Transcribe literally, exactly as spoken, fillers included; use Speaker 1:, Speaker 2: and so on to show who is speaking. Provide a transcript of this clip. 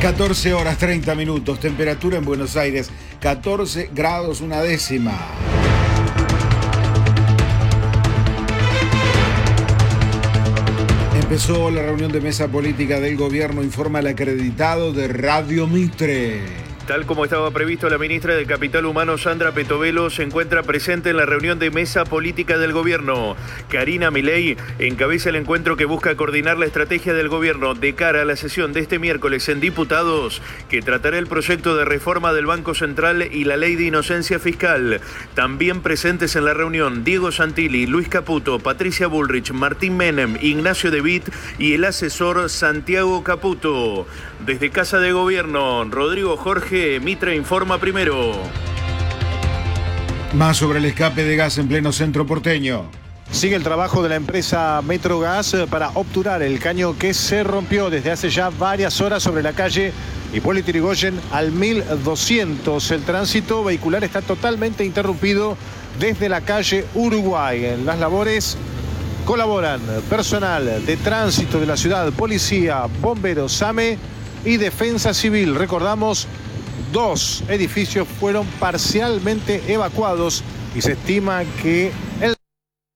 Speaker 1: catorce horas treinta minutos, temperatura en Buenos Aires, catorce grados una décima. Empezó la reunión de mesa política del gobierno, informa el acreditado de Radio Mitre.
Speaker 2: Tal como estaba previsto, la ministra de Capital Humano, Sandra Petovelo, se encuentra presente en la reunión de mesa política del gobierno. Karina Milei encabeza el encuentro que busca coordinar la estrategia del gobierno de cara a la sesión de este miércoles en Diputados, que tratará el proyecto de reforma del Banco Central y la ley de inocencia fiscal. También presentes en la reunión Diego Santilli, Luis Caputo, Patricia Bullrich, Martín Menem, Ignacio De Witt y el asesor Santiago Caputo. Desde Casa de Gobierno, Rodrigo Jorge, Mitre informa primero.
Speaker 1: Más sobre el escape de gas en pleno centro porteño.
Speaker 3: Sigue el trabajo de la empresa Metrogas para obturar el caño que se rompió desde hace ya varias horas sobre la calle Hipólito Yrigoyen al mil doscientos. El tránsito vehicular está totalmente interrumpido desde la calle Uruguay. En las labores colaboran personal de tránsito de la ciudad, policía, bomberos, SAME y Defensa Civil. Recordamos, dos edificios fueron parcialmente evacuados y se estima que